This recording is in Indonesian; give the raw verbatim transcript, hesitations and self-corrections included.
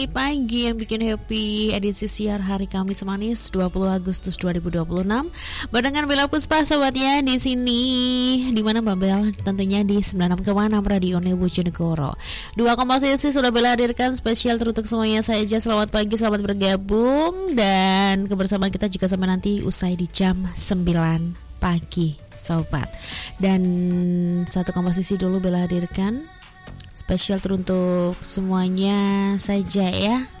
Pagi yang bikin happy, edisi siar hari Kamis manis dua puluh Agustus dua ribu dua puluh enam. Barengan Bella Puspa sobatnya di sini, di mana Mbak Bel tentunya di sembilan puluh enam koma enam Radio Bojonegoro. Dua komposisi sudah Bella hadirkan spesial teruntuk semuanya saja. Selamat pagi, selamat bergabung, dan kebersamaan kita juga sampai nanti usai di jam sembilan pagi sobat. Dan satu komposisi dulu Bella hadirkan spesial teruntuk semuanya saja ya.